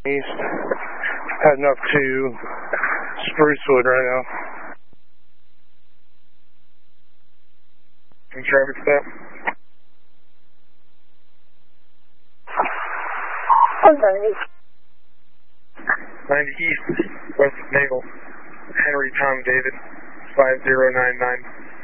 east, heading up to Sprucewood right now. Any traffic stop? Okay. 90 east, west of Naval, Henry Tom David, 5099.